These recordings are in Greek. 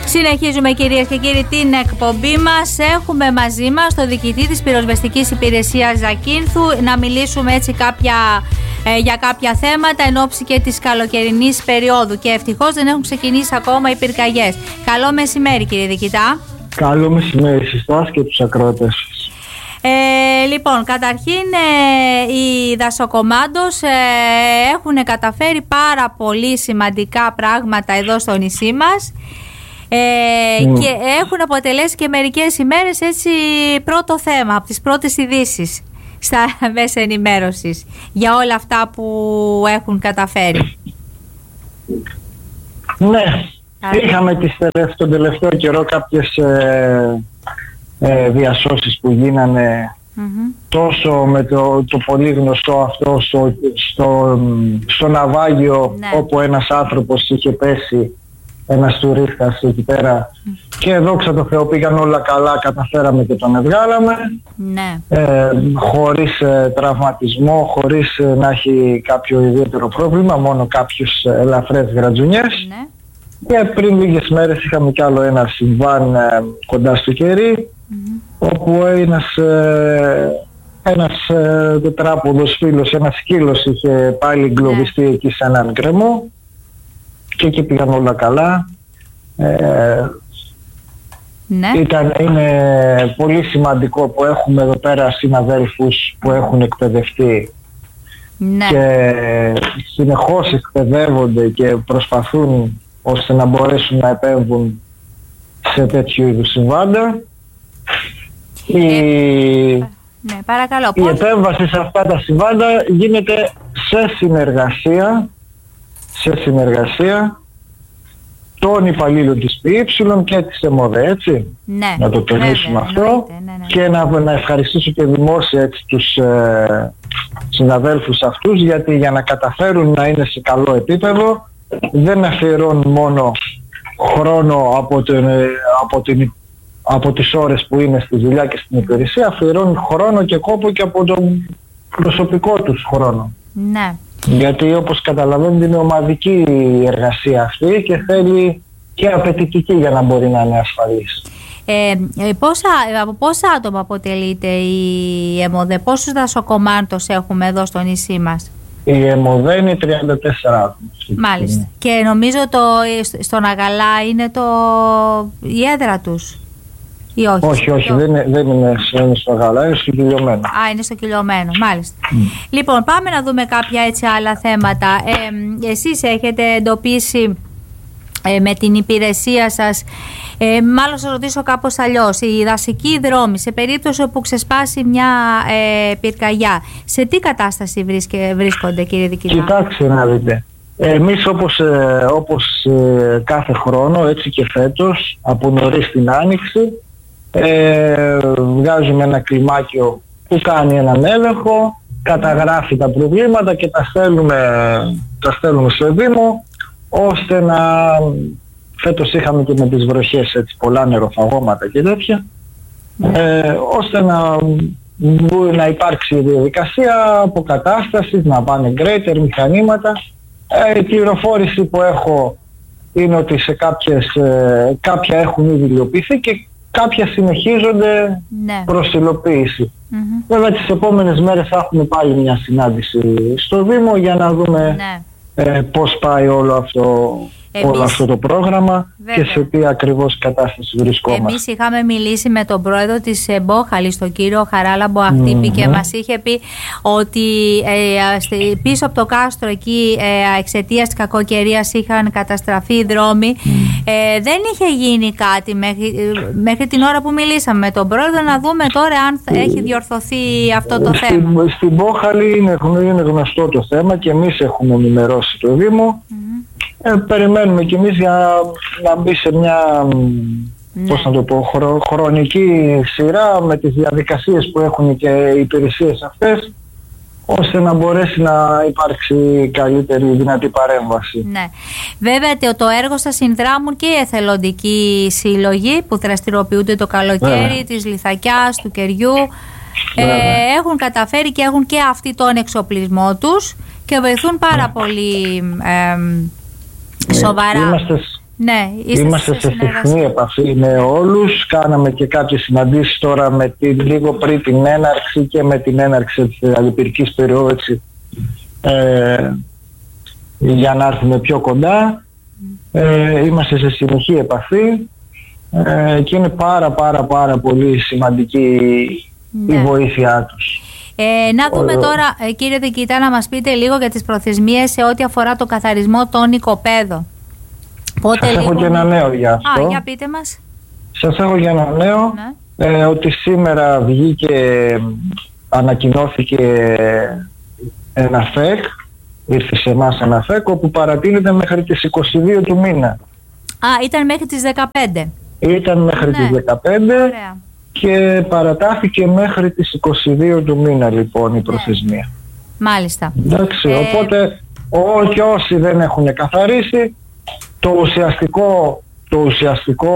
Συνεχίζουμε, κυρίες και κύριοι, την εκπομπή μας. Έχουμε μαζί μας τον διοικητή της πυροσβεστικής υπηρεσίας Ζακίνθου να μιλήσουμε έτσι για κάποια θέματα εν ώψη και της καλοκαιρινής περίοδου. Και ευτυχώς δεν έχουν ξεκινήσει ακόμα οι πυρκαγιές. Καλό μεσημέρι, κύριε διοικητά. Καλό μεσημέρι σε εσάς και τους ακροατές σας. Λοιπόν, καταρχήν οι δασοκομάντος έχουν καταφέρει πάρα πολύ σημαντικά πράγματα εδώ στο νησί μας. Και έχουν αποτελέσει και μερικές ημέρες έτσι πρώτο θέμα από τις πρώτες ειδήσεις στα μέσα ενημέρωσης για όλα αυτά που έχουν καταφέρει. Ναι, είχαμε τον τελευταίο καιρό κάποιες διασώσεις που γίνανε τόσο με το πολύ γνωστό αυτό στο ναυάγιο, όπου ένας άνθρωπος είχε πέσει, ένας τουρίστας εκεί πέρα, και δόξα τω Θεώ πήγαν όλα καλά, καταφέραμε και τον βγάλαμε, χωρίς τραυματισμό, χωρίς να έχει κάποιο ιδιαίτερο πρόβλημα, μόνο κάποιους ελαφρές γρατζουνιές. Και πριν λίγες μέρες είχαμε κι άλλο ένα συμβάν κοντά στο κερί, όπου ένας τετράποδος φίλος, ένας σκύλος είχε πάλι εγκλωβιστεί εκεί σε έναν γκρεμό. Και εκεί πήγαν όλα καλά. Είναι πολύ σημαντικό που έχουμε εδώ πέρα συναδέλφους που έχουν εκπαιδευτεί και συνεχώς εκπαιδεύονται και προσπαθούν ώστε να μπορέσουν να επέμβουν σε τέτοιου είδους συμβάντα. Η επέμβαση σε αυτά τα συμβάντα γίνεται σε συνεργασία των υπαλλήλων της ΠΥ και της ΕΜΟΔΕ, έτσι, να το τονίσουμε αυτό, και να ευχαριστήσω και δημόσια έτσι τους συναδέλφους αυτούς, γιατί για να καταφέρουν να είναι σε καλό επίπεδο δεν αφιερώνουν μόνο χρόνο από τις ώρες που είναι στη δουλειά και στην υπηρεσία, αφιερώνουν χρόνο και κόπο και από τον προσωπικό τους χρόνο. Γιατί όπως καταλαβαίνετε είναι ομαδική η εργασία αυτή και θέλει και απαιτητική για να μπορεί να είναι ασφαλής. Από πόσα άτομα αποτελείται η ΕΜΟΔΕ, πόσους δασοκομάντος έχουμε εδώ στο νησί μας? Η ΕΜΟΔΕ είναι 34 άτομα. Μάλιστα. Και νομίζω στον Αγαλά είναι η έδρα τους. Όχι, δεν είναι στο Αγαλά, είναι στο Κυλιωμένο. Είναι στο Κυλιωμένο, μάλιστα. Λοιπόν, πάμε να δούμε κάποια έτσι άλλα θέματα. Εσείς έχετε εντοπίσει με την υπηρεσία σας, μάλλον σας ρωτήσω κάπως αλλιώς, οι δασικοί δρόμοι σε περίπτωση που ξεσπάσει μια πυρκαγιά, σε τι κατάσταση βρίσκονται, κύριε διοικητά? Κοιτάξτε να δείτε. Εμείς όπως κάθε χρόνο, έτσι και φέτος, από νωρίς την Άνοιξη, βγάζουμε ένα κλιμάκιο που κάνει έναν έλεγχο, καταγράφει τα προβλήματα και τα στέλνουμε στο Δήμο, ώστε φέτος είχαμε και με τις βροχές έτσι πολλά νεροφαγώματα και τέτοια, ώστε να υπάρξει η διαδικασία αποκατάστασης, να πάνε γκρέιτερ, μηχανήματα. Η πληροφόρηση που έχω είναι ότι σε κάποια έχουν ήδη υλοποιηθεί και κάποια συνεχίζονται προς υλοποίηση. Βέβαια τις επόμενες μέρες θα έχουμε πάλι μια συνάντηση στο Δήμο για να δούμε πώς πάει όλο αυτό το πρόγραμμα. Βέβαια. Και σε τι ακριβώς κατάσταση βρισκόμαστε. Εμείς είχαμε μιλήσει με τον πρόεδρο της Μπόχαλης, τον κύριο Χαράλα Μποαχτύπη, και μας είχε πει ότι πίσω από το κάστρο εκεί εξαιτίας της κακοκαιρίας είχαν καταστραφεί οι δρόμοι. Δεν είχε γίνει κάτι μέχρι την ώρα που μιλήσαμε με τον πρόεδρο, να δούμε τώρα αν έχει διορθωθεί αυτό το θέμα. Στην Μπόχαλη είναι γνωστό το θέμα και εμείς έχουμε ενημερώσει το Δήμο. Περιμένουμε κι εμείς για να μπει σε μια χρονική σειρά με τις διαδικασίες που έχουν και οι υπηρεσίες αυτές, ώστε να μπορέσει να υπάρξει καλύτερη δυνατή παρέμβαση. Βέβαια το έργο σας συνδράμουν και οι εθελοντικοί σύλλογοι που δραστηριοποιούνται το καλοκαίρι της Λιθακιάς, του Κεριού. Έχουν καταφέρει και έχουν και αυτοί τον εξοπλισμό τους και βοηθούν πάρα πολύ σοβαρά. Ναι, είμαστε σε συχνή επαφή με όλους. Κάναμε και κάποιες συναντήσεις τώρα λίγο πριν την έναρξη και με την έναρξη της αλληλεπηρικής περίοδου, για να έρθουμε πιο κοντά. Είμαστε σε συνεχή επαφή και είναι πάρα πολύ σημαντική η βοήθειά τους. Να δούμε τώρα, κύριε Διοικητά, να μας πείτε λίγο για τις προθεσμίες σε ό,τι αφορά το καθαρισμό των οικοπαίδων. Σας έχω και ένα νέο για αυτό. Για πείτε μας. Σας έχω και ένα νέο, ότι σήμερα ανακοινώθηκε ένα ΦΕΚ, ήρθε σε εμάς ένα ΦΕΚ, όπου παρατείνεται μέχρι τις 22 του μήνα. Ήταν μέχρι τις 15. Ήταν μέχρι τις 15. Ωραία. Και παρατάθηκε μέχρι τις 22 του μήνα λοιπόν η προθεσμία. Μάλιστα. Εντάξει, οπότε και όσοι δεν έχουν καθαρίσει, το ουσιαστικό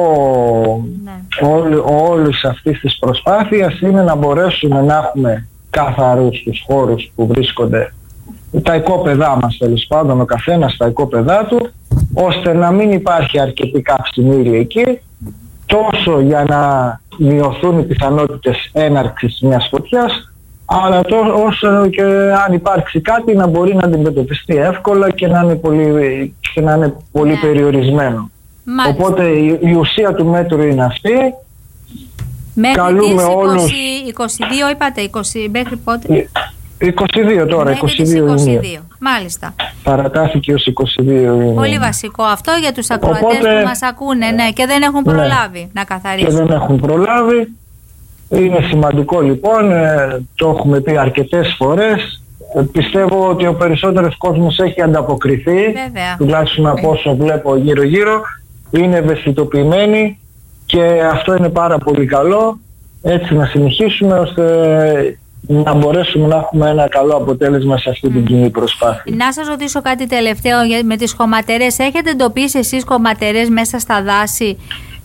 όλης αυτής της προσπάθειας είναι να μπορέσουμε να έχουμε καθαρούς τους χώρους που βρίσκονται τα οικόπεδά μας, τέλος πάντων ο καθένας στα οικόπεδά του, ώστε να μην υπάρχει αρκετή καυσιμήρη εκεί, τόσο για να μειωθούν οι πιθανότητες έναρξης μιας φωτιάς, αλλά όσο και αν υπάρξει κάτι να μπορεί να αντιμετωπιστεί εύκολα και να είναι πολύ περιορισμένο. Μάλιστα. Οπότε η ουσία του μέτρου είναι αυτή. Μέχρι καλούμε όλους... 22 είπατε, μέχρι πότε? 22 τώρα, μέχρι 22 Ιουνίου. Μάλιστα. Παρατάθηκε ως 22 Ιουνίου. Πολύ βασικό αυτό για τους ακροατές που μας ακούνε, και δεν έχουν προλάβει να καθαρίσουν. Και δεν έχουν προλάβει. Είναι σημαντικό λοιπόν, το έχουμε πει αρκετές φορές. Πιστεύω ότι ο περισσότερος κόσμος έχει ανταποκριθεί. Βέβαια. Τουλάχιστον από όσο βλέπω γύρω-γύρω. Είναι ευαισθητοποιημένοι και αυτό είναι πάρα πολύ καλό. Έτσι να συνεχίσουμε ώστε να μπορέσουμε να έχουμε ένα καλό αποτέλεσμα σε αυτή την κοινή προσπάθεια. Να σας ρωτήσω κάτι τελευταίο με τις χωματερές. Έχετε εντοπίσει εσείς χωματερές μέσα στα δάση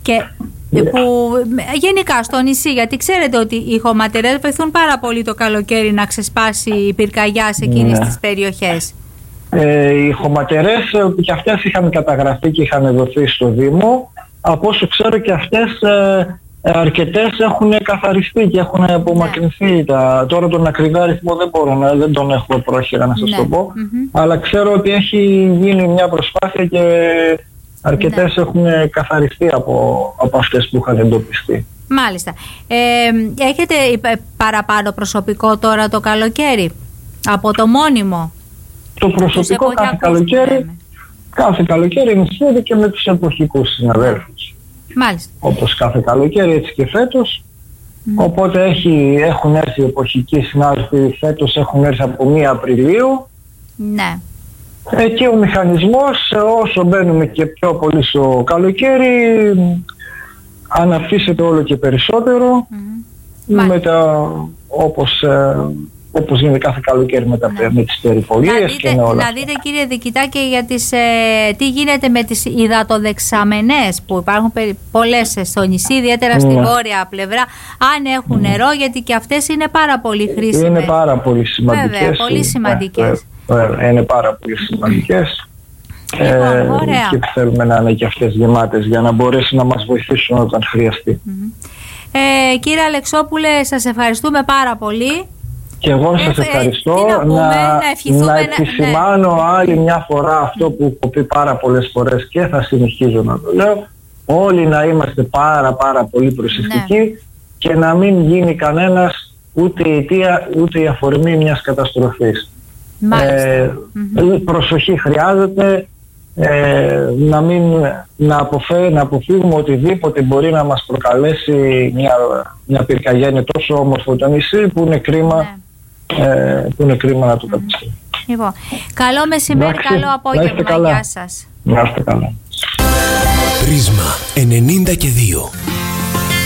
που γενικά στο νησί, γιατί ξέρετε ότι οι χωματερές βοηθούν πάρα πολύ το καλοκαίρι να ξεσπάσει η πυρκαγιά σε εκείνες τις περιοχές? Οι χωματερές και αυτές είχαν καταγραφεί και είχαν δοθεί στο Δήμο. Από όσο ξέρω και αυτές αρκετές έχουν καθαριστεί και έχουν απομακρυνθεί. Τώρα τον ακριβή αριθμό δεν τον έχω πρόχειρα να σας το πω. Αλλά ξέρω ότι έχει γίνει μια προσπάθεια και αρκετές έχουν καθαριστεί από αυτές που είχαν εντοπιστεί. Μάλιστα. Έχετε παραπάνω προσωπικό τώρα το καλοκαίρι από το μόνιμο? Το προσωπικό κάθε καλοκαίρι ενισχύεται και με τους εποχικούς συναδέλφους. Μάλιστα. Όπως κάθε καλοκαίρι, έτσι και φέτος. Οπότε έχουν έρθει εποχικοί συνάδελφοι, φέτος έχουν έρθει από 1 Απριλίου. Ναι. Και ο μηχανισμός, όσο μπαίνουμε και πιο πολύ στο καλοκαίρι, αναπτύσσεται όλο και περισσότερο. Όπως γίνεται κάθε καλοκαίρι με τις περιπολίες και με όλα. Να δείτε κύριε Διοικητά και για τι γίνεται με τις υδατοδεξαμενές που υπάρχουν πολλές στο νησί, ιδιαίτερα στη βόρεια πλευρά, αν έχουν νερό, γιατί και αυτές είναι πάρα πολύ χρήσιμες. Είναι πάρα πολύ σημαντικές. Βέβαια, πολύ σημαντικές. Είναι πάρα πολύ σημαντικές. Και θέλουμε να είναι και αυτές γεμάτες για να μπορέσει να μας βοηθήσουν όταν χρειαστεί. Κύριε Αλεξόπουλε, σας ευχαριστούμε πάρα πολύ. Και εγώ σας ευχαριστώ. Να επισημάνω άλλη μια φορά αυτό που έχω πει πάρα πολλές φορές και θα συνεχίζω να το λέω. Όλοι να είμαστε πάρα πολύ προσεκτικοί και να μην γίνει κανένας ούτε η αιτία ούτε η αφορμή μιας καταστροφής. Προσοχή χρειάζεται, να αποφύγουμε οτιδήποτε μπορεί να μας προκαλέσει μια πυρκαγιά. Είναι τόσο όμορφο το νησί που είναι κρίμα, να το καταστρέφει. Λοιπόν, καλό μεσημέρι, καλό απόγευμα. Γεια σας. Να είστε καλά. Πρίσμα 92.